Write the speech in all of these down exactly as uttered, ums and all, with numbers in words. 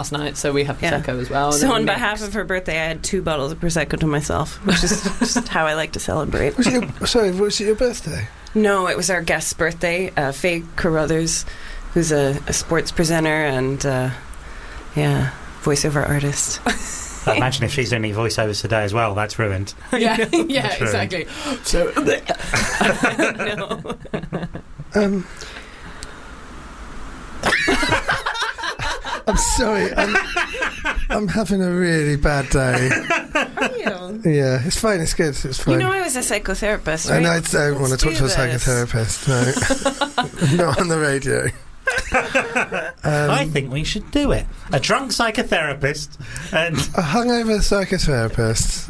last night, so we have Yeah. Prosecco as well. So and on then behalf mixed. of her birthday, I had two bottles of Prosecco to myself, which is just how I like to celebrate. Was it your, sorry, was it your birthday? No, it was our guest's birthday, uh, Faye Carruthers, who's a, a sports presenter and, uh, yeah, voiceover artist. I imagine if she's doing any voiceovers today as well, that's ruined. Yeah, yeah, That's ruined. exactly. So, No. Um, I'm sorry. I'm, I'm having a really bad day. Are you? Yeah, it's fine. It's good. It's fine. You know I was a psychotherapist, right? And I don't want to talk do to a this. psychotherapist. No, not on the radio. Um, I think we should do it. A drunk psychotherapist and a hungover psychotherapist.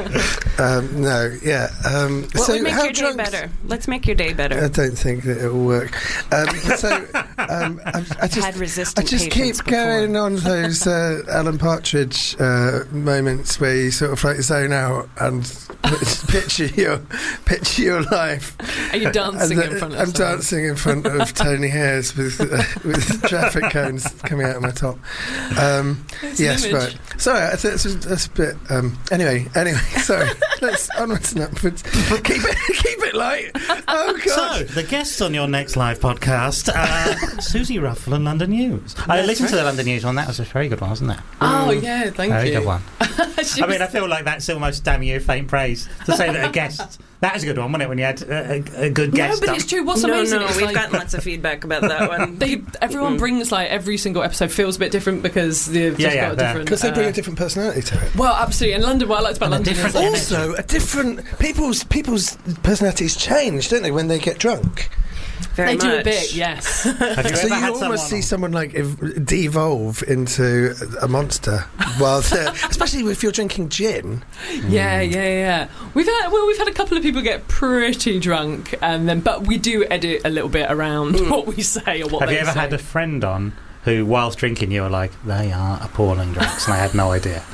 um, no, yeah. Um, What so would make how your day drunk? better? Let's make your day I better. don't think that it will work. Um, so um, I, I just, Had resistant I just patients keep going before. on those uh, Alan Partridge uh, moments where you sort of like zone out and picture your picture your life. are you dancing And in front of I'm someone? dancing in front of Tony Hayes with uh, with traffic cones coming out of my top. Um, It's an yes, image. right. Sorry, I th- that's, a- that's a bit. Um, anyway, anyway, sorry. Let's onwards and upwards. Keep it, keep it light. Oh God. so the guests on your next live podcast are Susie Ruffle and London News. I That's listened to right. the London News one. That was a very good one, wasn't it? Oh, yeah, thank Very you. good one. She I mean, was- I feel like that's almost damn you faint praise to say that a guest. That was a good one, wasn't it? When you had a, a, a good no, guest. but on. it's true. What's no, amazing no, is we've like, gotten lots of feedback about that one. they, everyone Mm. brings like every single episode feels a bit different because they've Yeah, just yeah, got a they're- different. Because they bring uh, a different personality to it. well, absolutely. And London, what I liked about And a London is different like, Also, a different people's people's personalities change, don't they, when they get drunk? Very they do much. a bit, yes. Have you So ever you had almost someone see on- someone like ev- de-evolve into a monster, while they're- especially if you're drinking gin. Yeah, yeah, yeah. We've had well, we've had a couple of people get pretty drunk, and then but we do edit a little bit around what we say or what Have they you ever say. had a friend on who, whilst drinking, you were like, they are appalling drunks, and I had no idea?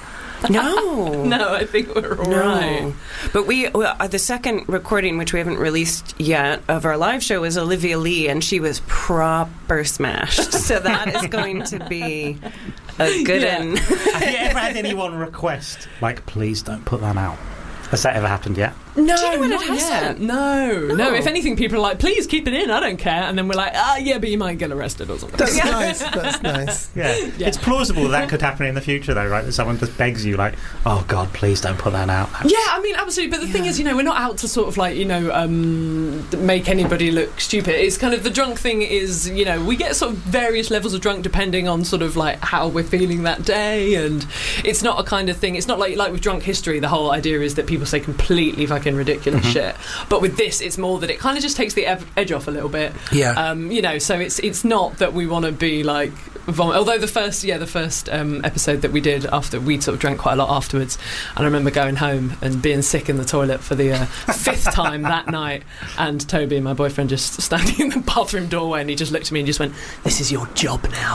No. No, I think we're all No. right. But we, well, uh, the second recording, which we haven't released yet, of our live show was Olivia Lee, and she was proper smashed. So that is going to be a good Yeah. one. Have you ever had anyone request, like, please don't put that out? Has that ever happened yet? No, Do you know what not it hasn't? yet. No, no, No. If anything, people are like, "Please keep it in. I don't care." And then we're like, "Ah, yeah, but you might get arrested or something." That's nice. That's nice. Yeah. Yeah. It's plausible that could happen in the future, though, right? That someone just begs you, like, oh, God, please don't put that out. Yeah, I mean, absolutely. But the thing is, you know, we're not out to sort of like, you know, um, make anybody look stupid. It's kind of the drunk thing is, you know, we get sort of various levels of drunk depending on sort of like how we're feeling that day, and it's not a kind of thing. It's not like like with drunk history. The whole idea is that people say completely fucking ridiculous Mhm. shit. But with this, it's more that it kind of just takes the ev- edge off a little bit. Yeah. Um, you know, so it's it's not that we want to be like vomit. Although the first, yeah, the first um, episode that we did after we sort of drank quite a lot afterwards, and I remember going home and being sick in the toilet for the uh, fifth time that night, and Toby, my boyfriend, just standing in the bathroom doorway, and he just looked at me and just went, "This is your job now."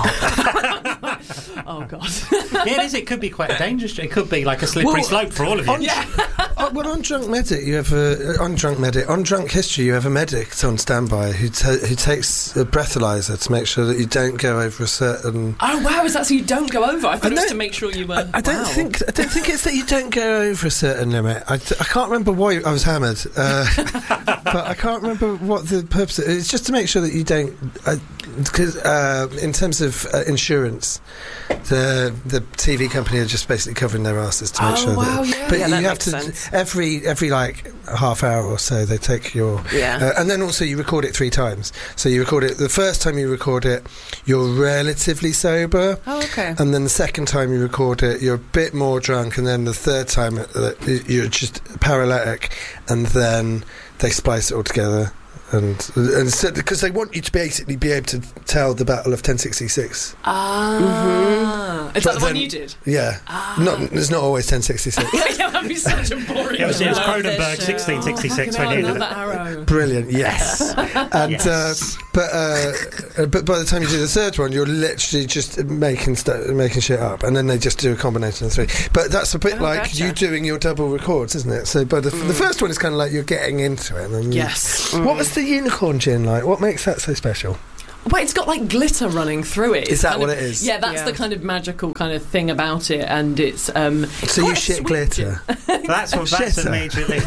Oh God. Yeah, it is. It could be quite dangerous. It could be like a slippery Well, slope for all of you. on, oh, well, on Drunk Medic, you have a on Drunk Medic on Drunk History, you have a medic on standby who ta- who takes a breathalyzer to make sure that you don't go over a certain. Oh wow, is that so you don't go over? I thought I it was don't- to make sure you were. I, I don't wow. think I don't think it's that you don't go over a certain limit. I, I can't remember why I was hammered, uh, but I can't remember what the purpose. Is. It's just to make sure that you don't, because uh, in terms of uh, insurance, the the T V company are just basically covering their asses to make Oh, sure wow, that. yeah. But Yeah, you that have makes to sense. every every like half hour or so they take your Yeah. uh, and then also you record it three times. So you record it the first time you record it, you're relatively sober. Oh, okay. And then the second time you record it, you're a bit more drunk, and then the third time uh, you're just paralytic, and then they splice it all together, and and so, because they want you to basically be able to tell the Battle of ten sixty-six. Ah, Mm-hmm. is But that the one then- you did? Yeah, Ah. not it's not always ten sixty-six. Yeah, that'd be such a boring. It was, it was Love this Cronenberg, show. sixteen sixty-six, Fucking when hell, you I did love it. that arrow. Brilliant, yes. And Yes. uh, but uh, uh, but by the time you do the third one, you're literally just making stu- making shit up, and then they just do a combination of three. But that's a bit Oh, like gotcha. you doing your double records, isn't it? So, but the, Mm. the first one is kind of like you're getting into it. And then you- Yes. What was the unicorn gin like? What makes that so special? Well, it's got like glitter running through it. Is It's that kind what of- it is? Yeah, that's Yeah. the kind of magical kind of thing about it, and it's um. So you quite a shit sweet glitter. That's what that's Shitter. immediately.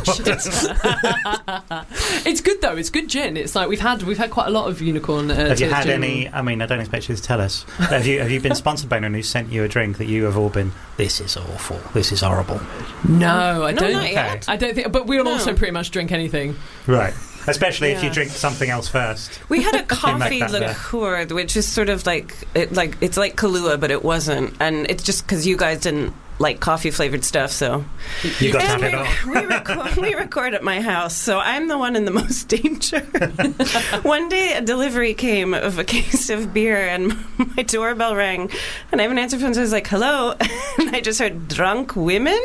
It's good though. It's good gin. It's like we've had we've had quite a lot of unicorn. Uh, Have you to had gin. any? I mean, I don't expect you to tell us. But have you have you been sponsored by anyone who sent you a drink that you have all been? This is awful. This is horrible. No, I No, don't. not yet. I don't think. But we'll No. also pretty much drink anything. Right. Especially if you Yeah. drink something else first. We had a make coffee that better. liqueur, which is sort of like it, like it's like Kahlua, but it wasn't, and it's just because you guys didn't like coffee flavored stuff, so You got to and have it all. we, we, record, we record at my house, so I'm the one in the most danger. One day, a delivery came of a case of beer, and my doorbell rang, and I have an answer phone, so I was like, "Hello," and I just heard "drunk women."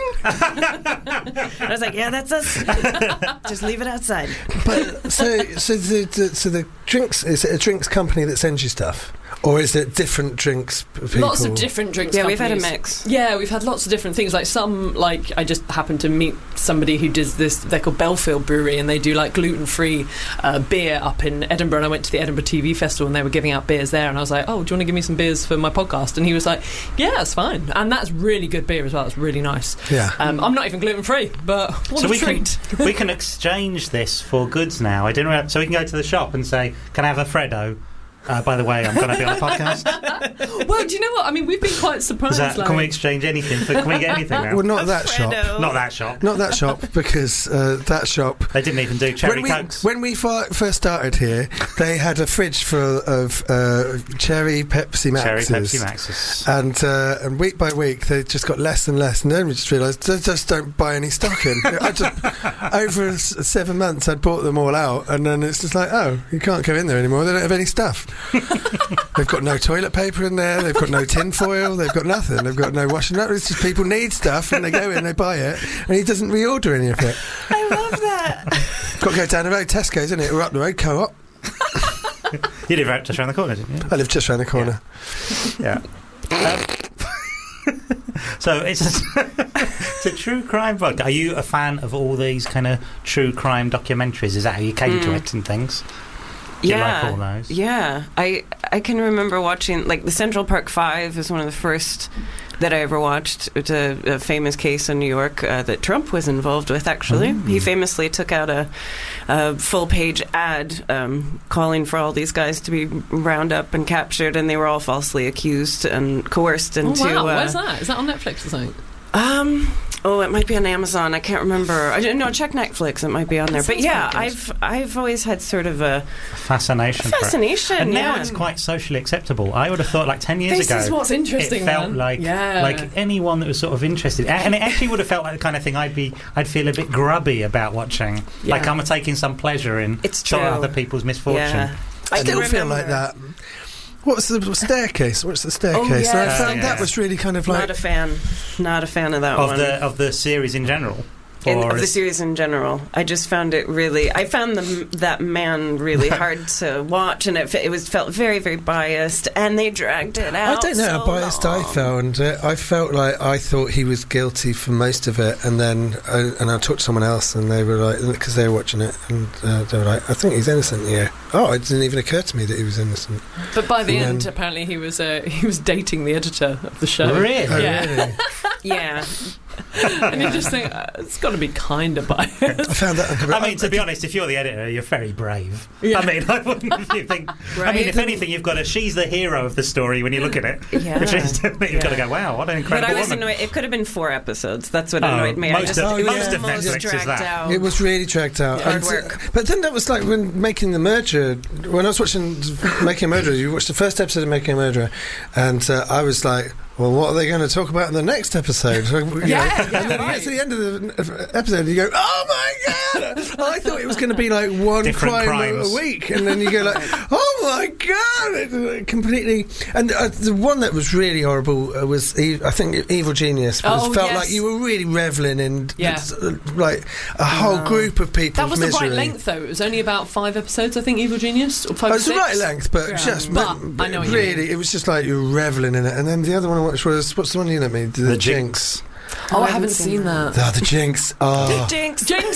I was like, "Yeah, that's us. Just leave it outside." But so, so the, the so the drinks, is it a drinks company that sends you stuff, or is it different drinks p- people? Lots of different drinks. Yeah, we've had a companies. mix. Yeah, we've had lots of different things. Like some, like I just happened to meet somebody who does this. They're called Belfield Brewery, and they do like gluten-free uh, beer up in Edinburgh. And I went to the Edinburgh T V Festival, and they were giving out beers there. And I was like, "Oh, do you want to give me some beers for my podcast?" And he was like, "Yeah, that's fine." And that's really good beer as well. It's really nice. Yeah. Um, I'm not even gluten-free, but what So a we treat. can we can exchange this for goods now. I didn't. Realize, so we can go to the shop and say, "Can I have a Freddo?" Uh, by the way, I'm going to be on a podcast. Well, do you know what? I mean, we've been quite surprised. Is that, like, can we exchange anything? For, can we get anything now? Well, not that shop. Fredo. Not that shop. Not that shop, because uh, that shop. They didn't even do cherry when we, cokes. when we fi- first started here, they had a fridge full of uh, cherry Pepsi Maxes. Cherry Pepsi Maxes. And uh, and week by week, they just got less and less. And then we just realised, just, just don't buy any stock in. I just, over s- seven months, I'd bought them all out. And then it's just like, oh, you can't go in there anymore. They don't have any stuff. They've got no toilet paper in there. They've got no tin foil. They've got nothing. They've got no washing up. It's just people need stuff and they go in, they buy it, and he doesn't reorder any of it. I love that. Got to go down the road. Tesco's, isn't it? We're up the road. Co-op. You live right just around the corner, didn't you? I live just round the corner. Yeah. Um, so it's a, it's a true crime book. Are you a fan of all these kind of true crime documentaries? Is that how you came to Mm. it and things? Do you Yeah, like all those? yeah. I I can remember watching like the Central Park Five is one of the first that I ever watched. It's a, a famous case in New York uh, that Trump was involved with. Actually, Mm. he famously took out a, a full page ad um, calling for all these guys to be round up and captured, and they were all falsely accused and coerced Oh, into. wow, uh, where's that? Is that on Netflix or something? Um. Oh, it might be on Amazon. I can't remember. I didn't know. Check Netflix. It might be on there. But sounds yeah, quite good. I've I've always had sort of a Fascination. for it. fascination. And now yeah. it's quite socially acceptable. I would have thought like ten years This ago. is what's interesting. It felt man. like yeah. like anyone that was sort of interested, and it actually would have felt like the kind of thing I'd be I'd feel a bit grubby about watching. Yeah. Like I'm taking some pleasure in It's sort of true. other people's misfortune. Yeah. I I still can feel like remember. that. What's the staircase? What's the staircase? Oh, And I yeah. found Yeah. that was really kind of like. Not a fan. Not a fan of that Of one. the of the series in general. In, Or of the is- series in general, I just found it really. I found the, that man really hard to watch, and it, fe- it was felt very, very biased, and they dragged it out. I don't know how so biased I long. found it. I felt like I thought he was guilty for most of it, and then I, and I talked to someone else, and they were like, because they were watching it, and uh, they were like, I think he's innocent. Yeah. Oh, it didn't even occur to me that he was innocent. But by the And end, then- apparently he was uh, he was dating the editor of the show. Really? Oh, Yeah. really? Yeah, And you just think uh, it's got to be kind of biased. I found that. I mean, to be honest, if you're the editor, you're very brave. Yeah. I mean, I wouldn't if you think. I Right? mean, if anything, you've got a. She's the hero of the story when you look at it. Yeah. Which is, you've got to Yeah. go, wow, what an but incredible I was woman. annoyed. It could have been four episodes. That's what Oh, annoyed me. I most just, of- it was most of almost Netflix is dragged that. out. It was really dragged out. Hard And, uh, work. But then that was like when making the murderer. When I was watching Making a Murderer, you watched the first episode of Making a Murderer, and uh, I was like, well, what are they going to talk about in the next episode? So, you Yeah, know, yeah, and then you right. get to the end of the episode, and you go, oh my god! I thought it was going to be like one Different crime a, crimes. a week, and then you go like, oh my god! It's like completely. And uh, the one that was really horrible uh, was, e- I think, Evil Genius. Was, Oh, felt yes. like you were really reveling in Yeah. uh, like a whole Wow. group of people's That was the misery. right length, though. It was only about five episodes, I think. Evil Genius, or five Oh, or it's the six. right length, but Yeah. just But, but, I know what you really, it was just like you were reveling in it. And then the other one I watched was what's the one you let me? The, The Jinx. Oh, I haven't seen that. Oh, the Jinx. Oh. Jinx. Jinx.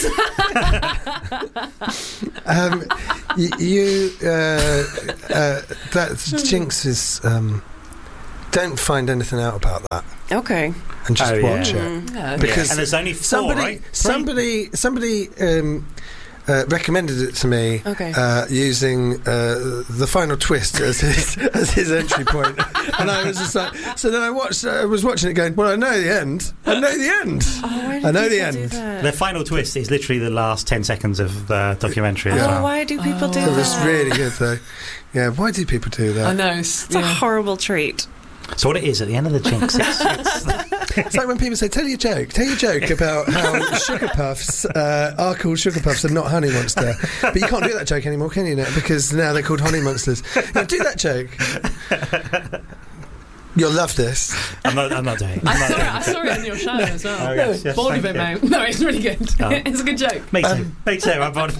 um, y- you, uh, uh, that Jinx is. Um, don't find anything out about that, Okay. and just Oh, watch yeah. it. Yeah. Because and there's only four, somebody, right? Three? somebody, somebody um, uh, recommended it to me. Okay. Uh, using uh, the final twist as his as his entry point, and I was just like, so then I watched, I was watching it, going, well, I know the end, I know the end. Oh, why I do know the people do end. that? The final twist is literally the last ten seconds of the documentary as Oh, well. why do people Oh. do It that? was really good, though. Yeah, why do people do I that? know. It's, It's a yeah. horrible trait. So what it is at the end of the Jinx, it's, it's It's like when people say, "Tell your joke, tell your joke about how Sugar Puffs uh, are called Sugar Puffs and not Honey Monster." But you can't do that joke anymore, can you? Now? Because now they're called Honey Monsters. Now, do that joke. You'll love this. I'm not. I'm not doing it. I I'm not saw it. doing I saw it in your show as well. Oh, yes, yes, Bored of thank it, you. mate. No, it's really good. Oh. It's a good joke. Me too. Um, Me too. I'm bored.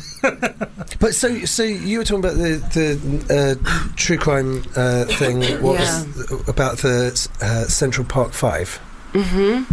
But so, so you were talking about the the uh, true crime uh, thing. What was about the uh, Central Park Five? Mm-hmm.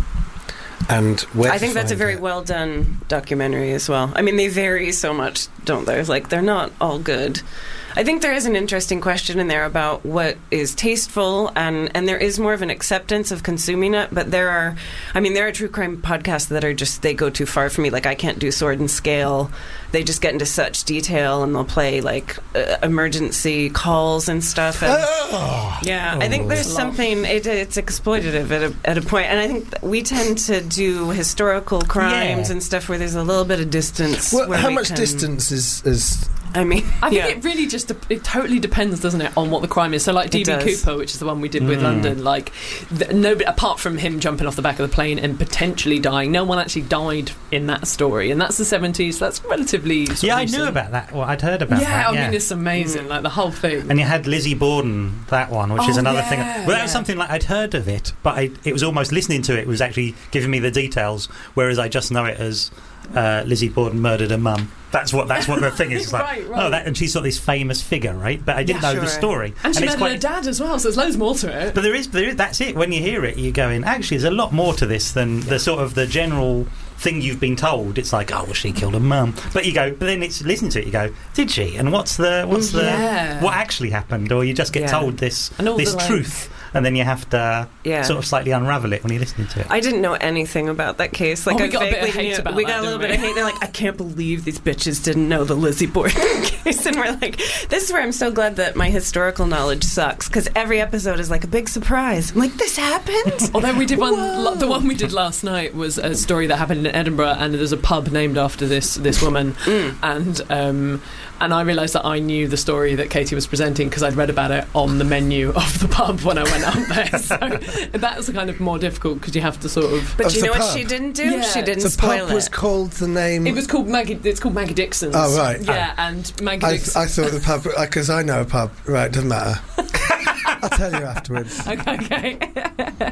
And where I to think that's a find very it. well done documentary as well. I mean, they vary so much, don't they? Like, they're not all good. I think there is an interesting question in there about what is tasteful, and, and there is more of an acceptance of consuming it. But there are, I mean, there are true crime podcasts that are just, they go too far for me. Like, I can't do Sword and Scale. They just get into such detail, and they'll play, like, uh, emergency calls and stuff. And, Oh. yeah, I think there's Love. something, it, it's exploitative at a, at a point. And I think th- we tend to do historical crimes Yeah. and stuff where there's a little bit of distance. Well, where how we much can- distance is is? I mean, I think yeah. it really just it totally depends, doesn't it, on what the crime is. So, like It D B does. Cooper, which is the one we did with Mm. London, like th- nobody apart from him jumping off the back of the plane and potentially dying, no one actually died in that story, and that's the seventies. So that's relatively. Sort Yeah, of I knew recent. about that. Well, I'd heard about Yeah, that. I yeah. mean it's amazing, Mm. like the whole thing. And you had Lizzie Borden, that one, which is Oh, another yeah, thing. Well, that yeah. was something like I'd heard of it, but I, it was almost listening to it was actually giving me the details, whereas I just know it as uh, Lizzie Borden murdered her mum. That's what that's what the thing is. It's like, Right, right. oh, that, and she's sort of this famous figure, right? But I didn't Yeah, know the sure. story. and she it's murdered her dad as well, so there's loads more to it. But there is, there is, that's it. When you hear it, you're going, actually, there's a lot more to this than the sort of the general thing you've been told. It's like, oh, well, she killed her mum. But you go, but then it's listen to it. You go, did she? And what's the what's the Yeah. what actually happened? Or you just get Yeah. told this And all this the, like- truth, and then you have to Yeah. sort of slightly unravel it when you're listening to it. I didn't know anything about that case. Like, Oh, we I got a bit of vaguely hate knew- about we that, got a little didn't bit we? of hate. They're like, I can't believe these bitches didn't know the Lizzie Borden case, and we're like, this is where I'm so glad that my historical knowledge sucks, because every episode is like a big surprise. I'm like, this happened. Although we did one, Whoa. lo- the one we did last night was a story that happened in Edinburgh, and there's a pub named after this this woman, Mm. and um, and I realised that I knew the story that Katie was presenting because I'd read about it on the menu of the pub when I went up there. So that's kind of more difficult because you have to sort of. But Of you the know what pub? she didn't do? Yeah. She didn't The spoil pub was it. called the name. It was called Maggie. It's called Maggie Dixon's. Oh, right. Yeah, and Maggie I, Dixon. I thought the pub because I know a pub. Right, doesn't matter. I'll tell you afterwards. Okay, okay.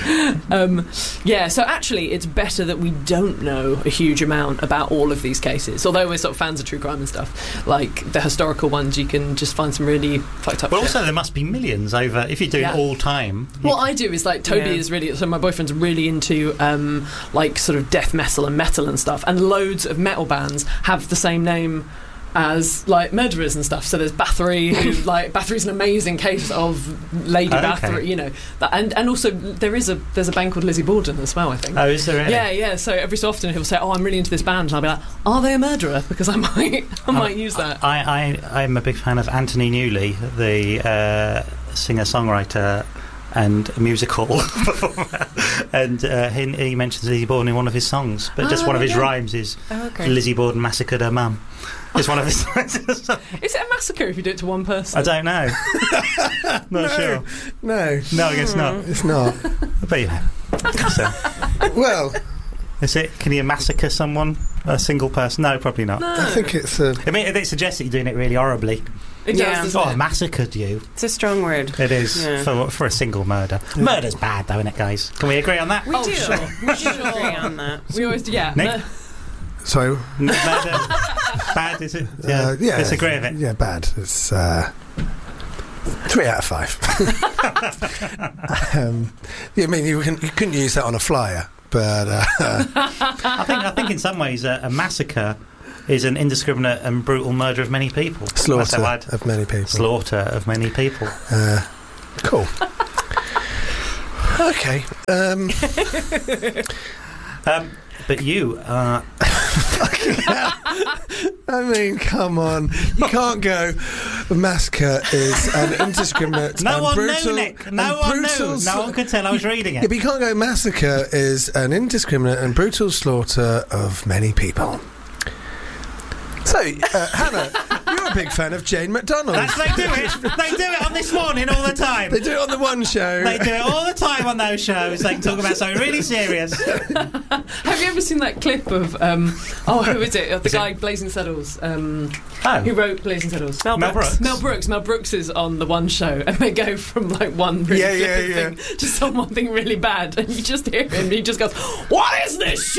um, yeah, so actually, it's better that we don't know a huge amount about all of these cases. Although we're sort of fans of true crime and stuff, like the historical ones, you can just find some really fucked up But shit. also, there must be millions over if you're doing Yeah. all time. you- What I do is like Toby Yeah. is really so my boyfriend's really into um, like sort of death metal and metal and stuff, and loads of metal bands have the same name as like murderers and stuff. So there's Bathory, who like Bathory's an amazing case of Lady Oh, okay. Bathory, you know, that, and and also there is a there's a band called Lizzie Borden as well, I think. oh, is there really? Yeah, yeah. So every so often he'll say, "Oh, I'm really into this band," and I'll be like, "Are they a murderer?" Because I might, I might use that. I, I, I'm a big fan of Anthony Newley, the uh, singer-songwriter and musical performer. And uh, he, he mentions Lizzie Borden in one of his songs, but just Oh, one of his okay. rhymes is Oh, okay. Lizzie Borden massacred her mum. It's one of his songs. Is it a massacre if you do it to one person? I don't know. Not No. sure. No, No, I guess not. it's not. But you know. So, Well, is it? Can you massacre someone? A single person? No, probably not. No, I think it's a. I mean, it suggests that you're doing it really horribly. it does. Yeah. doesn't Oh, I it? massacred you. It's a strong word. It is Yeah. for for a single murder. Murder's bad, though, isn't it, guys? Can we agree on that? We Oh, do. sure. We do agree on that. We always, yeah. Nick? mur- So Murder bad, is it? Yeah. uh, yeah, Disagree with it. Yeah, bad. It's uh, three out of five. um, yeah, I mean, you, can, you couldn't use that on a flyer, but uh, I think I think in some ways a, a massacre is an indiscriminate and brutal murder of many people. slaughter That's how I'd- of many people. Slaughter of many people. Uh, cool. Okay. Um, Um, but you are. I mean, come on. You can't go. Massacre is an indiscriminate No and one brutal. knew, Nick. No and one brutal knew. sla- No one could tell I was reading Yeah, it. but you can't go. Massacre is an indiscriminate and brutal slaughter of many people. So, uh, Hannah, you're a big fan of Jane McDonald. That's they do it. They do it on This Morning all the time. They do it on the One Show. They do it all the time on those shows. They can talk about something really serious. Have you ever seen that clip of um, oh who is it? The Is guy it- Blazing Saddles. Um, Oh. Who wrote Blazing Saddles? Mel Mel Brooks. Brooks. Mel Brooks. Mel Brooks is on the One Show, and they go from like one really Yeah, yeah, flippant thing to something really bad, and you just hear him. He just goes, "What is this show?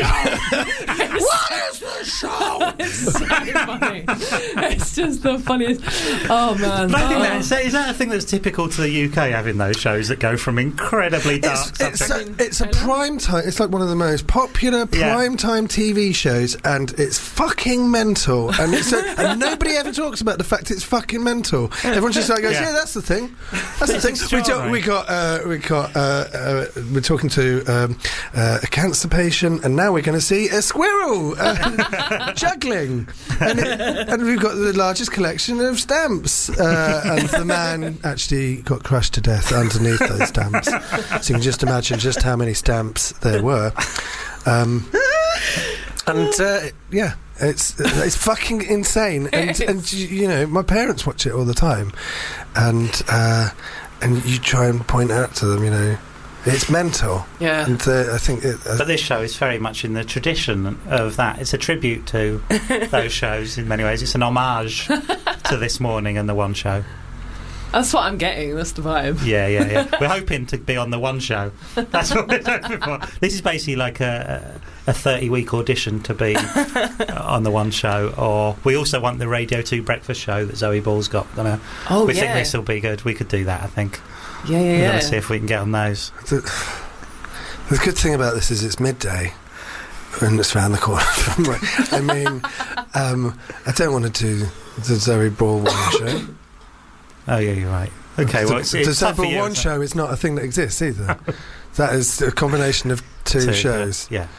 What is this show?" It's so funny. It's just the funniest. Oh man! But I think Oh. that, so is that a thing that's typical to the U K, having those shows that go from incredibly dark It's, it's, subjects? a, it's a prime time. It's like one of the most popular Yeah. prime time T V shows, and it's fucking mental. And it's a, and nobody ever talks about the fact it's fucking mental. Everyone just like goes, Yeah. "Yeah, that's the thing. That's the It's thing." We, do, extraordinary. we got uh, we got uh, uh, we're talking to um, uh, a cancer patient, and now we're going to see a squirrel uh, juggling, and, it, and we've got the largest collection of stamps, uh, and the man actually got crushed to death underneath those stamps. So you can just imagine just how many stamps there were. Um, and uh, yeah, it's it's fucking insane. And and y- you know, my parents watch it all the time, and uh, and you try and point out to them, you know, it's mental. Yeah. And uh, I think it, uh, But this show is very much in the tradition of that. It's a tribute to those shows in many ways. It's an homage to This Morning and the One Show. That's what I'm getting. That's the vibe. Yeah, yeah, yeah. We're hoping to be on the One Show. That's what we're hoping for. This is basically like a a thirty-week audition to be on the One Show. Or we also want the Radio two breakfast show that Zoe Ball's got. Gonna, Oh we yeah. think this will be good. We could do that, I think. yeah, yeah, We're yeah. going to see if we can get on those. the, the good thing about this is it's midday. And it's round the corner from me. I mean, um, I don't want to do the Zoe Ball One Show. Oh, yeah, you're right. Okay, the, well, it's, the it's Zoe tough for Ball you, One isn't it? Show is not a thing that exists either. That is a combination of two, Two, shows. Yeah.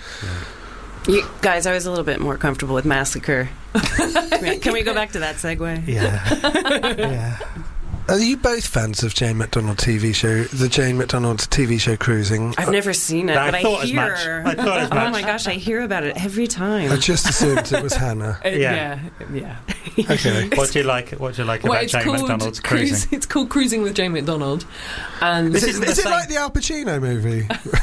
You guys, I was a little bit more comfortable with Massacre. Can we- Can we go back to that segue? Yeah. yeah. Are you both fans of Jane McDonald T V show, the Jane McDonald T V show Cruising? I've never seen it, I but thought I as hear. much. I thought as Oh much. my gosh, I hear about it every I time. just assumed it was Hannah. Uh, Yeah. yeah, yeah. Okay. What do you like? What do you like Well, about it's Jane called McDonald's Cruise- Cruising? It's called Cruising with Jane McDonald, and Is This it, isn't the is it same- like the Al Pacino movie?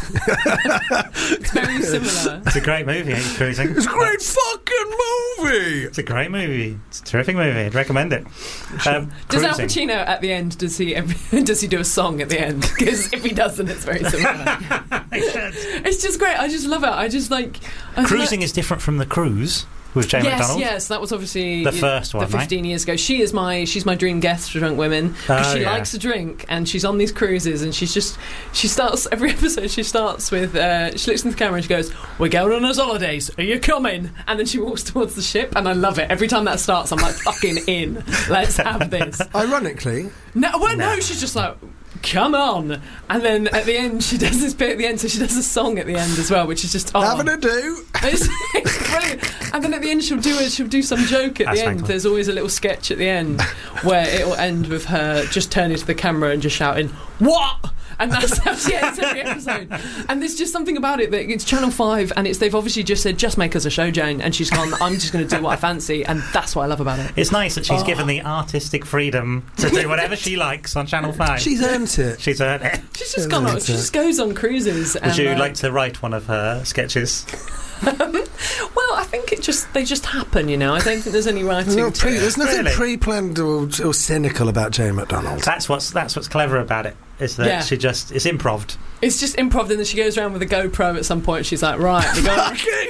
it's very similar. It's a great movie, ain't it, Cruising? It's a great fucking movie! It's a great movie. It's a terrific movie. I'd recommend it. Um, Does Al Cruising. Pacino at the end? Does he? Every, does he do a song at the end? Because if he doesn't, it's very similar. It's just great. I just love it. I just like I just Cruising is different from The Cruise with Jane yes, McDonald. yes, that was obviously The you- first one, the fifteen years ago. She is my she's my dream guest for Drunk Women because Oh, she yeah. likes to drink and she's on these cruises and she's just she starts every episode. She starts with uh, she looks into the camera and she goes, "We're going on us holidays. Are you coming?" And then she walks towards the ship and I love it. Every time that starts, I'm like, "Fucking in. Let's have this." Ironically, No, well, no, No. she's just like, "Come on!" And then at the end, she does this bit at the end, so she does a song at the end as well, which is just oh, having a do. it's, it's brilliant. And then at the end, she'll do it. She'll do some joke at That's the end. thankful. There's always a little sketch at the end where it will end with her just turning to the camera and just shouting, "What?" And that's how she ends every episode. And there's just something about it that it's Channel Five, and it's they've obviously just said, "Just make us a show, Jane," and she's gone, "I'm just going to do what I fancy," and that's what I love about it. It's nice that she's Oh. given the artistic freedom to do whatever she likes on Channel five. She's earned it. She's earned it. She's just Yeah, gone. On, that's she it. just goes on cruises. Would and, you uh, like to write one of her sketches? Well, I think it just they just happen, you know. I don't think there's any writing. There's, no to pre- it. there's nothing Really? pre-planned or, or cynical about Jane McDonald. That's what's that's what's clever about it. Is that Yeah. she just it's improved. It's just improv, and then she goes around with a GoPro at some point. She's like, right, we go.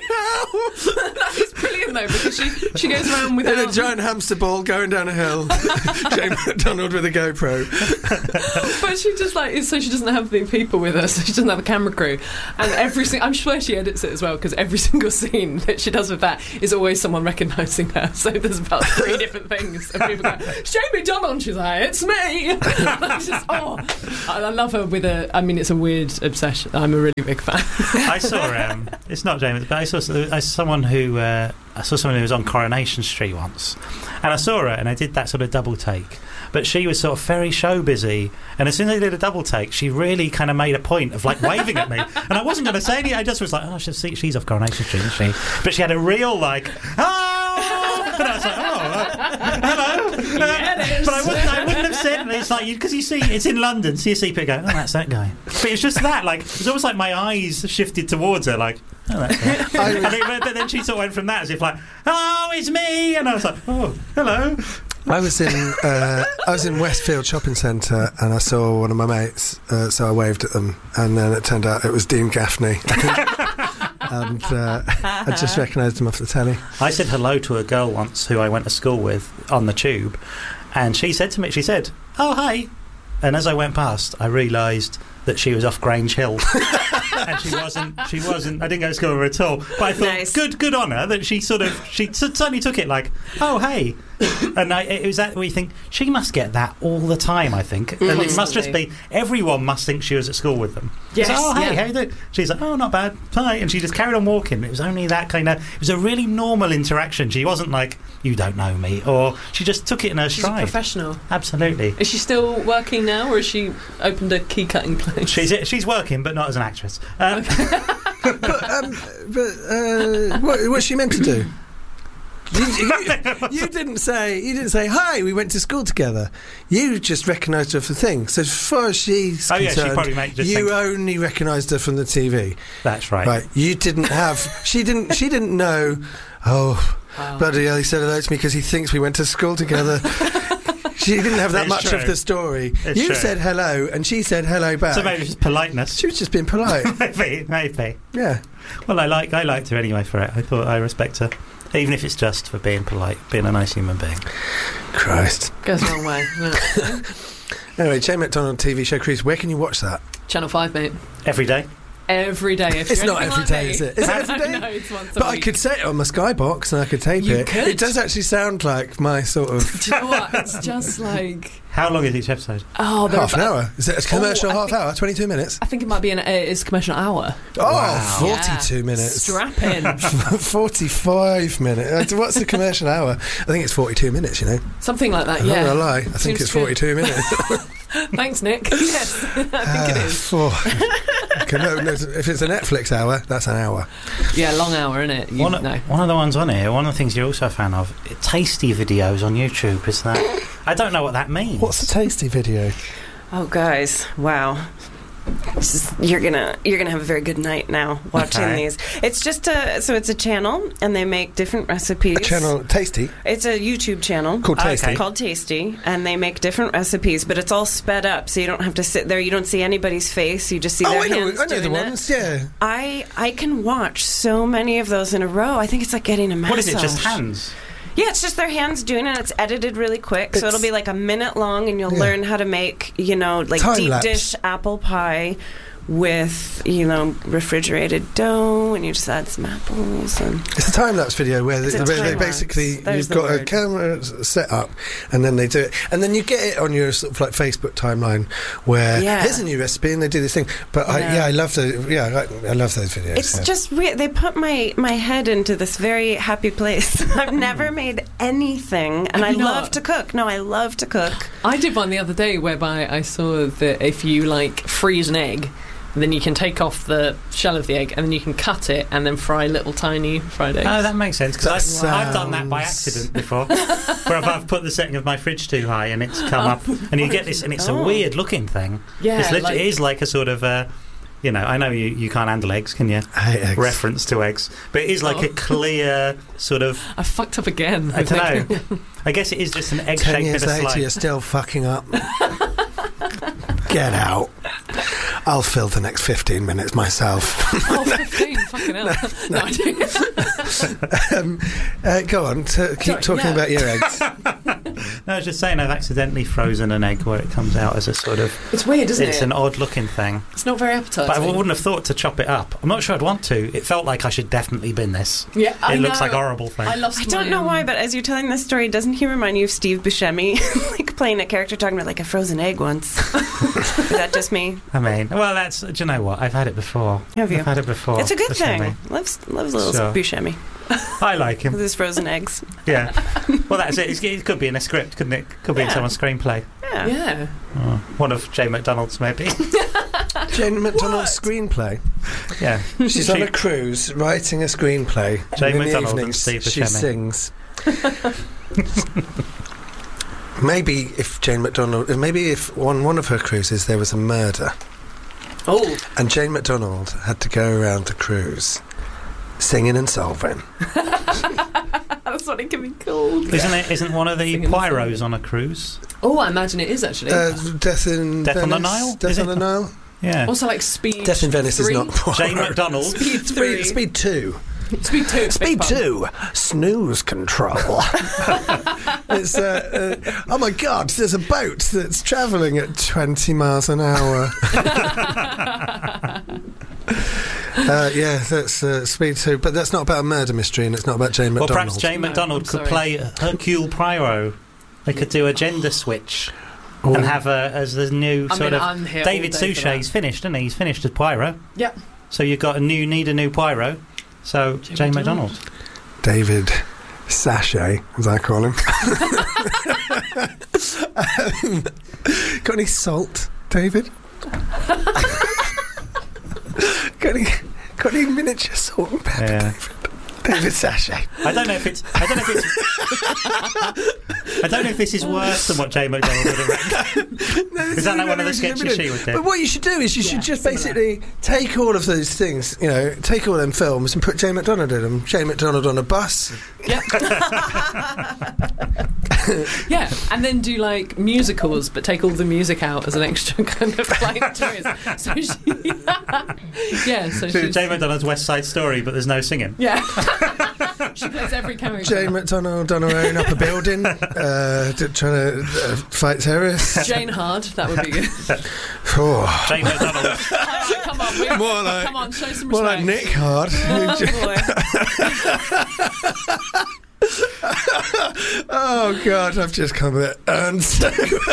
It's brilliant though, because she, she goes around with in a giant hamster ball going down a hill. Jane McDonald with a GoPro. But she just like, so she doesn't have the people with her, so she doesn't have a camera crew. And every single, I'm sure she edits it as well, because every single scene that she does with that is always someone recognising her. So there's about three different things. And people go, it's Jane McDonald. And she's like, it's me. It's just, oh, I, I love her with a, I mean, it's a weird obsession. I'm a really big fan. I saw, um, it's not James, but I saw, I saw someone who, uh, I saw someone who was on Coronation Street once, and I saw her, and I did that sort of double take. But she was sort of very show busy, and as soon as I did a double take, she really kind of made a point of like waving at me, and I wasn't going to say anything. I just was like, "Oh, she's, she's off Coronation Street, isn't she?" But she had a real like, "Oh," and I was like, "Oh, uh, hello." Yeah, but I wouldn't, I wouldn't have said it. It's like because you, you see, it's in London, so you see people go, "Oh, that's that guy." But it's just that, like, it's almost like my eyes shifted towards her, like. Oh, that's right. I mean, but then she sort of went from that as if like, oh, it's me, and I was like, oh, hello. I was in uh, I was in Westfield Shopping Centre, and I saw one of my mates, uh, so I waved at them, and then it turned out it was Dean Gaffney, and uh, I just recognised him off the telly. I said hello to a girl once who I went to school with on the tube, and she said to me, she said, oh, hi, and as I went past, I realised that she was off Grange Hill. And she wasn't she wasn't I didn't go to school with her at all, but I thought Nice. good good on her that she sort of she suddenly took it like, oh hey, and I, it was that where you think she must get that all the time. I think and it must just be everyone must think she was at school with them. Yes, It's like, oh hey, yeah. how you doing? She's like, oh not bad, hi, and she just carried on walking. It was only that kind of it was a really normal interaction. She wasn't like, you don't know me, or she just took it in her She's a stride. professional. Absolutely. Is she still working now, or has she opened a key cutting place? She's she's working, but not as an actress. Um, But, um, but uh, what, what's she meant to do? You, you, you didn't say. You didn't say. Hi, we went to school together. You just recognised her for things. So as far as she's Oh, yeah, she concerned, probably might just you think- only recognised her from the T V. That's right. Right. You didn't have. She didn't. She didn't know. Oh, Wow. bloody hell! He said hello to me because he thinks we went to school together. She didn't have that It's much true. of the story. It's you true. said hello, and she said hello back. So maybe it's politeness. She was just being polite. maybe, maybe. Yeah. Well, I like I liked her anyway for it. I thought I respect her, even if it's just for being polite, being a nice human being. Christ. Goes a long way. Yeah. Anyway, Jane McDonald T V show Cruise. Where can you watch that? Channel five, mate. Every day. Every day. If It's you're not anything every like day, me. is it? Is it every day? No, it's once a But I week. could say it on my Skybox and I could tape You it. could. It does actually sound like my sort of Do you know what? It's just like, How long is each episode? oh, they're half an about- hour. Is it a commercial I half think- hour? twenty-two minutes? I think it might be an uh, it's commercial hour. Oh, Wow. forty-two Yeah. minutes. Strap in. forty-five minutes. Uh, What's the commercial hour? I think it's forty-two minutes, you know. Something like that, I'm not yeah. going to lie. I think Seems it's good. forty-two minutes. Thanks, Nick. Yes, I think it Ah, is. four. Okay, no, no, if it's a Netflix hour, that's an hour. Yeah, long hour, isn't it? You One, of- know. one of the ones on here, one of the things you're also a fan of, tasty videos on YouTube, is that? I don't know what that means. What's the tasty video? Oh, guys, wow. This is, you're gonna you're gonna have a very good night now watching Okay. these. It's just a so it's a channel and they make different recipes. A channel, Tasty, It's a YouTube channel called Okay. Tasty. called Tasty, and they make different recipes, but it's all sped up, so you don't have to sit there. You don't see anybody's face. You just see Oh, their I know, hands I know the doing it. ones, yeah. I I can watch so many of those in a row. I think it's like getting a massage. What is it? Just hands? Yeah, it's just their hands doing it. It's edited really quick, so It's- it'll be like a minute long, and you'll Yeah. learn how to make, you know, like Time deep lapse. dish apple pie with, you know, refrigerated dough, and you just add some apples and It's a time lapse video where, It's they, a where they time-lapse. basically There's you've the got a word. camera s- set up and then they do it, and then you get it on your sort of like Facebook timeline where Yeah. here's a new recipe and they do this thing. But I, Yeah. yeah, I love those. Yeah, I, I love those videos. it's yeah. just weird. They put my my head into this very happy place. I've never made anything, and Have I you love not? to cook. No, I love to cook. I did one the other day whereby I saw that if you like freeze an egg, then you can take off the shell of the egg and then you can cut it and then fry little tiny fried eggs. Oh, that makes sense, because That I've, I've done that by sounds- accident before, where I've, I've put the setting of my fridge too high and it's come up, and you get this, and it's a Oh. weird looking thing. yeah, It's literally, like- it is like a sort of, uh, you know, I know you, you can't handle eggs, can you? I hate eggs. Reference to eggs, but it is like Oh. a clear sort of. I fucked up again. I don't know. I guess it is just an egg Ten shape in a years later, slice. you're still fucking up. Get out. I'll fill the next fifteen minutes myself. Oh, fifteen, fucking hell. No, I do. um, uh, go on, t- keep Sorry, talking yeah. about your eggs. No, I was just saying I've accidentally frozen an egg where it comes out as a sort of... It's weird, isn't It's it? an odd-looking thing. It's not very appetizing. But I wouldn't have thought to chop it up. I'm not sure I'd want to. It felt like I should definitely bin this. Yeah, I It looks know. like a horrible thing. I lost I don't my, know um, why, but as you're telling this story, doesn't he remind you of Steve Buscemi? Like playing a character talking about like a frozen egg once. Is that just me? I mean, well, that's... Do you know what? I've had it before. Have you? I've had it before. It's a good Buscemi. thing. Loves, loves little Sure. Buscemi I like with him. his frozen eggs. Yeah. Well, that's it. It's, it could be in a script, couldn't it? Could be in Yeah. someone's screenplay. Yeah. Yeah. Oh, one of Jane McDonald's, maybe. Jane McDonald's screenplay. Yeah. She's on a cruise writing a screenplay. Jane and in McDonald the and evenings, Steve she Buscemi. sings. Maybe if Jane McDonald, maybe if on one of her cruises there was a murder, Oh, and Jane McDonald had to go around the cruise singing and solving. that's what it can be called. Isn't it? Isn't one of the Singing Poirots on a cruise? Oh, I imagine it is actually. Uh, Death in Death on the Venice? Nile? Death Is on it? the Nile. Yeah. also, like Speed. Death in Venice three? is not Poirot. Jane McDonald. Speed Speed, three. speed two. Speed two. Speed beg pardon. two. Snooze control. It's uh, uh, oh my god! There's a boat that's travelling at twenty miles an hour. uh, yeah, that's uh, Speed two, but that's not about a murder mystery, and it's not about Jane Well, McDonald. perhaps Jane No, McDonald I'm could sorry. play Hercule Poirot. They could do a gender switch Ooh. and have a as the new I sort mean, of I'm here David all day for that. Suchet's finished, isn't he? He's finished as Poirot. Yep. So you've got a new need a new Poirot. So Jane Jane McDonald. McDonald. David Sachet, as I call him. um, got any salt, David? got any? Got any miniature salt and pepper? Yeah. David Sachet. I don't know if it's. I don't know if it's. I don't know if this is worse than what Jane McDonald would have written. No, this Is that like really one of the really sketches really she would do? But what you should do is you Yeah, should just similar. basically take all of those things, you know, take all them films and put Jane McDonald in them. Jane McDonald on a bus. Yeah. Yeah, and then do like musicals, but take all the music out as an extra kind of like twist. So she, yeah, so So she's, Jane McDonald's West Side Story, but there's no singing. yeah, she plays every character. Jane McDonald on her own up a building, uh, d- trying to uh, fight terrorists. Jane Hard, that would be good. Oh, Jane McDonald. All right, come on, we, more like, come on, show some more respect. like Nick Hard. Oh boy. Oh God, I've just come a bit earned. So,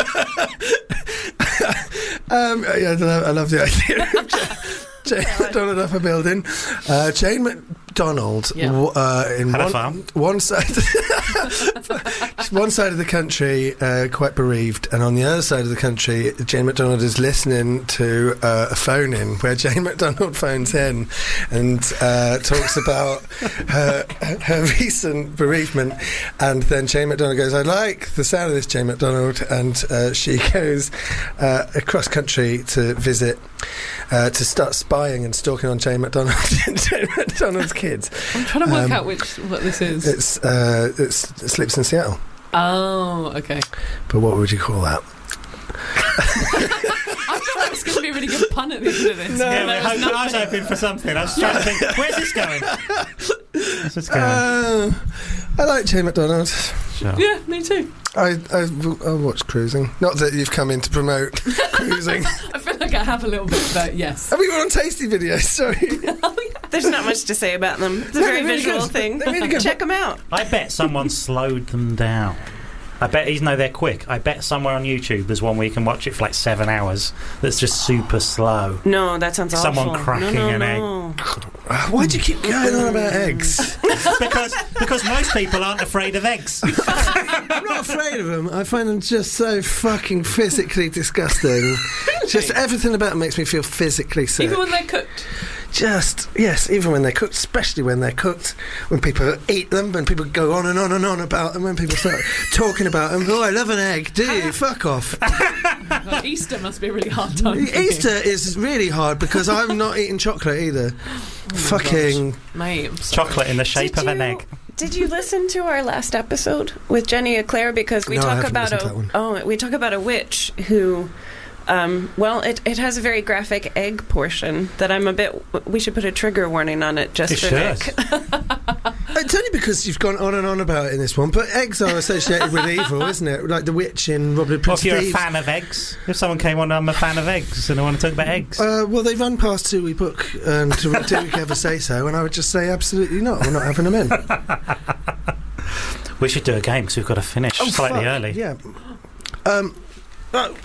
um, yeah, I, love, I love the idea of Jane, Jane McDonald up a building. Uh, Jane McDonald Yeah. w- uh, in Had a one, farm. one side, one side of the country uh, quite bereaved, and on the other side of the country, Jane McDonald is listening to uh, a phone in where Jane McDonald phones in and uh, talks about her, her recent bereavement, and then Jane McDonald goes, "I like the sound of this, Jane McDonald," and uh, she goes uh, across country to visit, uh, to start spying and stalking on Jane McDonald and Jane McDonald's kids. I'm trying to work Um, out which what this is. It's uh, it's it slips in Seattle, Oh, okay. but what would you call that? I thought that was going to be a really good pun at the end of this. No. Yeah, but I, there was was, I was nothing. hoping for something. I was trying to think, where's this going? Where's this going? Uh, I like Jane McDonald. Sure. Yeah, me too. I, I I watch cruising. Not that you've come in to promote cruising. I feel like I have a little bit, but yes. Have we got on tasty videos? Sorry. There's not much to say about them. It's a No, very they're really visual good. thing. They're really good. Check them out. I bet someone slowed them down. I bet, even though they're quick, I bet somewhere on YouTube there's one where you can watch it for like seven hours that's just super slow. No, that sounds awful. Someone cracking no, no, an no. Why do you keep going on about eggs? because because most people aren't afraid of eggs. I'm not afraid of them. I find them just so fucking physically disgusting. Just everything about them makes me feel physically sick. Even when they're cooked. Just, yes, even when they're cooked, especially when they're cooked, when people eat them, when people go on and on and on about them, when people start talking about them. Oh, I love an egg, do you? Fuck off. Well, Easter must be a really hard time. for you. Easter is really hard because I'm not eating chocolate either. Fucking. Mate, I'm sorry. Chocolate in the shape Did of an you- egg. Did you listen to our last episode with Jenny Eclair? Because we No, I talk haven't about listened to a that one. oh, we talk about a witch who Um, well, it, it has a very graphic egg portion that I'm a bit... We should put a trigger warning on it just It for should. Nick. It's only because you've gone on and on about it in this one, but eggs are associated with evil, isn't it? Like the witch in Robin Hood, Well, Prince if you're of a Thieves. fan of eggs, if someone came on, I'm a fan of eggs, and I want to talk about eggs. Uh, well, they run past who we book, and do we ever say so? And I would just say absolutely not. We're not having them in. We should do a game because we've got to finish slightly Oh, fuck. early. Yeah. Um. Oh.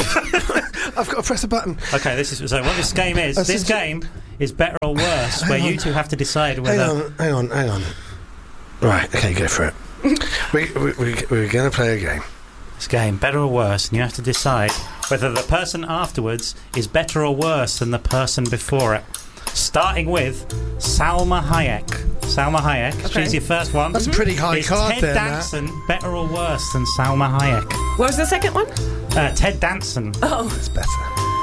I've got to press a button. Okay, this is so. What this game is? Uh, This so- game is better or worse, Hang where you on. two have to decide Hang whether. on, hang on, hang on. Right, okay, go for it. we, we, we, we're going to play a game. This game, better or worse, and you have to decide whether the person afterwards is better or worse than the person before it. Starting with Salma Hayek. Salma Hayek, Okay. she's your first one. That's a pretty high Is card Ted there, Nat. Danson better or worse than Salma Hayek? What was the second one? Uh, Ted Danson. Oh, It's better.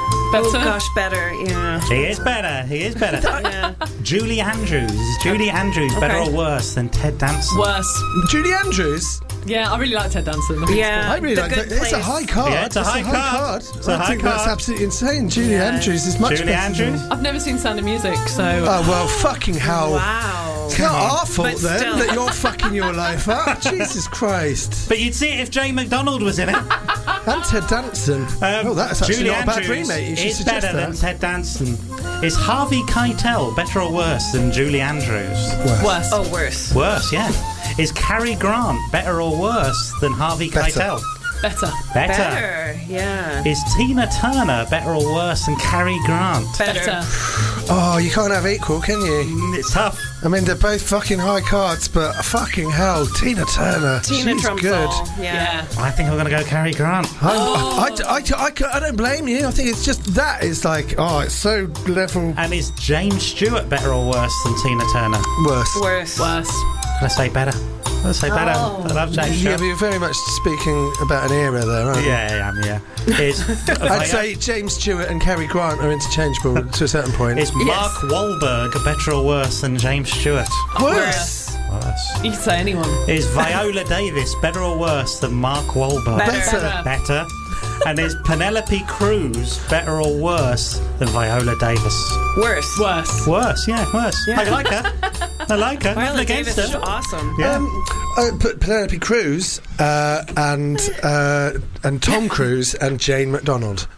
oh Better? gosh, better. Yeah. He is better. He is better. yeah. Julie Andrews. Is Julie Andrews better Okay. or worse than Ted Danson? Worse. Julie Andrews. Yeah, I really like Ted Danson. I think Yeah. I really The like Good that. It's a Place. high card. Yeah, it's a high card. It's a I high think that's card. absolutely insane. Julie Yeah. Andrews is much Julie better than- Andrews? I've never seen Sound of Music, so... Oh, well, fucking hell. Wow. It's not our fault But then still. that you're fucking your life up. Jesus Christ. But you'd see it if Jay McDonald was in it. And Ted Danson. Um, oh, that's actually Julie not a bad Andrews remake. You should is suggest better that. than Ted Danson. Is Harvey Keitel better or worse than Julie Andrews? Worse. Worse. Oh, worse. Worse, yeah. Is Cary Grant better or worse than Harvey Better. Keitel? Better. Better. Better. Yeah. Is Tina Turner better or worse than Cary Grant? Better. Oh, you can't have equal, can you? Mm, It's tough. I mean, they're both fucking high cards, but fucking hell, Tina Turner. Tina she's trumps good. all. Yeah. Yeah. I think I'm going to go Cary Grant. I'm- Oh. I, I, I, I, I don't blame you. I think it's just that is like, oh, it's so level And is James Stewart better or worse than Tina Turner? worse. Worse. Worse. Let's say better. Let's say better. Oh. I love James Yeah, Stewart. but you're very much speaking about an era there, aren't you? Yeah, I am, yeah. Is, I'd say James Stewart and Cary Grant are interchangeable to a certain point. Is Mark Wahlberg better or worse than James Stewart? worse. Worse. You could say anyone. Is Viola Davis better or worse than Mark Wahlberg? Better. Better. Better. And is Penelope Cruz better or worse than Viola Davis? Worse. Worse. Worse, yeah, worse. Yeah. I like her. I like her. Viola Nothing against Davis is her. awesome. Yeah. Um, I put Penelope Cruz uh, and uh, and Tom Cruise and Jane McDonald.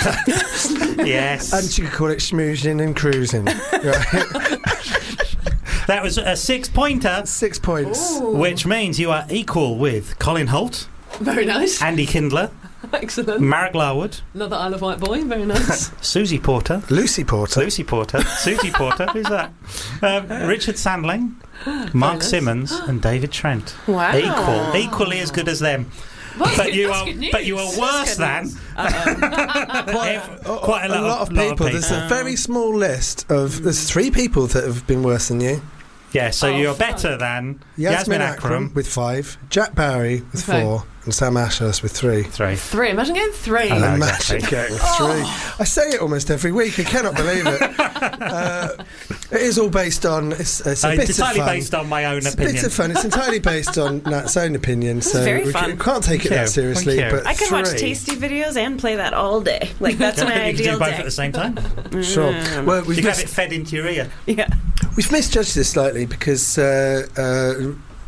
Yes. And you could call it schmoozing and cruising. Right. That was a six pointer, Six points. which means you are equal with Colin Holt, Very nice. Andy Kindler, Excellent. Marek Larwood, Another Isle of Wight boy. Very nice. Susie Porter. Lucy Porter. Lucy Porter, Susie Porter, who's that? Um, Richard Sandling, Mark nice. Simmons, and David Trent. Wow. Equal, equally as good as them. Well, But you that's are, good news. but you are worse than ev- quite a lot, a lot of lot people. There's a very small list of. There's three people that have been worse than you. Yeah, so Oh, you're fun. better than Yasmin, Yasmin Akram, Akram. with five, Jack Barry with Okay. four, and Sam Ashurst with three. Three. Three. Imagine getting three. I know. Imagine exactly. getting three. I say it almost every week. I cannot believe it. uh, it is all based on. It's, it's a Uh, bit it's of entirely fun. based on my own It's a opinion. bit of fun. It's entirely based on Nat's own opinion, so very we fun. c- can't take it Thank that you. seriously. Thank you. But I can watch three- tasty videos and play that all day. Like that's Yeah, my you can ideal do both day. at the same time. Sure. Mm. Well, You we've can have missed, it fed into your ear. Yeah. we've misjudged this slightly because uh, uh,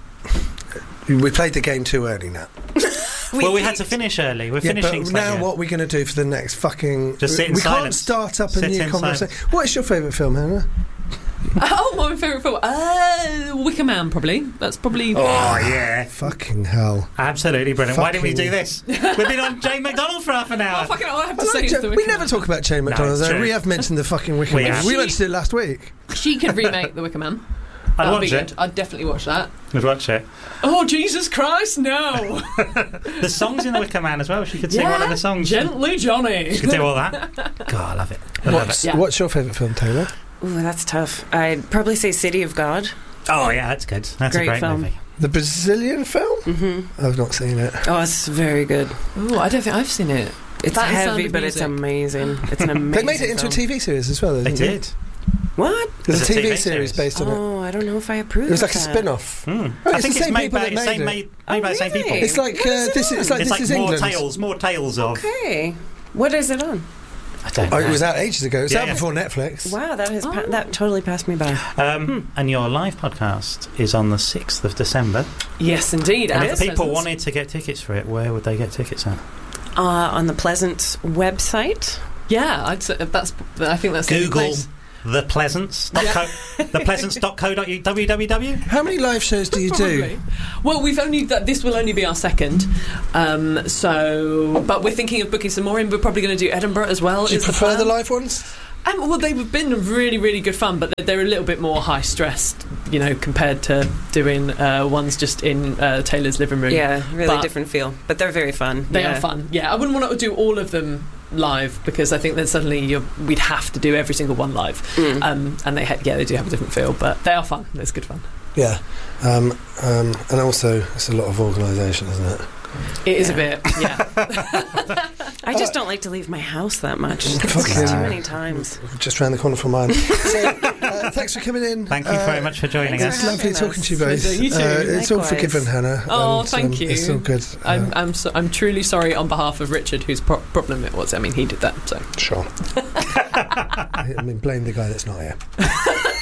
we played the game too early, Nat. well, we had to finish early. We're Yeah, finishing. but now slightly. what are we going to do for the next fucking? Just sit in we can't silence. start up a Sit new in conversation. silence. What is your favourite film, Hannah? Oh, my favourite film. Uh, Wicker Man, probably. That's probably. Oh yeah, Fucking hell! absolutely brilliant. Why didn't we Fucking- do this? We've been on Jane McDonald for half an Oh, hour. fucking, all I have to I say like is Jo- the we Wicker never Man. talk about Jane McDonald, it's though. true. We have mentioned the fucking Wicker We Man. have. We mentioned it last week. She could remake the Wicker Man. I'd That'd be watch good. it. I'd definitely watch that. We'd watch it. Oh, Jesus Christ, no! The songs in the Wicker Man as well. She could sing one of the songs. Gently Johnny. She could do all that. God, I love it. I love What's, it. Yeah. what's your favourite film, Taylor? Ooh, that's tough. I'd probably say City of God. Oh yeah, that's good. That's Great a great film. movie. The Brazilian film? Mm-hmm. I've not seen it. Oh, it's very good. Oh, I don't think I've seen it. It's That is Sound heavy, of but it's Music. amazing. It's an amazing. They made it into film. a T V series as well. They didn't they? did. What? There's a There's a T V T V series series. based on it. Oh, I don't know if I approve. It was of like a that. spin-off. Hmm. Oh, I it's think the it's same made people by that same made made, it. made Oh, by the same really? people. It's like uh, this is it's like it's this like is more England. tales, more tales of. Okay. What is it on? I don't Oh, know. it was out ages ago. It was Yeah, out yeah. before Netflix. Wow, that has pa- Oh. that totally passed me by. Um, Hmm. And your live podcast is on the sixth of December. Yes, indeed. And and if people Pleasance. wanted to get tickets for it, where would they get tickets at? Uh, on the Pleasance website. Yeah, I'd say that's. I think that's the Google place. the Pleasance. Co- the Pleasance dot co dot u k www. How many live shows do you do? Probably. Well, we've only th- this will only be our second, um, so but we're thinking of booking some more in. We're probably going to do Edinburgh as well. Do you is prefer the, the plan. live ones? Um, well, they've been really, really good fun, but they're a little bit more high stressed, you know, compared to doing uh, ones just in uh, Taylor's living room. Yeah, really But- different feel, but they're very fun. They yeah. are fun. Yeah, I wouldn't want to do all of them live because I think then suddenly you're, we'd have to do every single one live. Mm. Um, and they, ha- yeah, they do have a different feel, but they are fun. It's good fun. Yeah. Um, um, and also, it's a lot of organisation, isn't it? It is Yeah. a bit, yeah. I just don't like to leave my house that much. Fucking- It's too many times. Just round the corner from mine. so, uh, thanks for coming in. Thank you Uh, very much for joining It's us. for lovely having talking us. to you both. Pleasure. You too. Uh, it's all Likewise. forgiven, Hannah. Oh, and, thank um, you. It's all good. Uh, I'm I'm, so, I'm truly sorry on behalf of Richard, whose pro- problem it was. I mean, he did that, so. sure. I mean, blame the guy that's not here.